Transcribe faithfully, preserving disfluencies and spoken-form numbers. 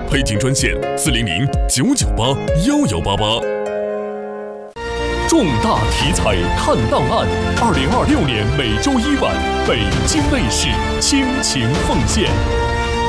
配景专线四零零九九八幺幺八八。重大题材看档案，二零二六年每周一晚，北京卫视倾情奉献。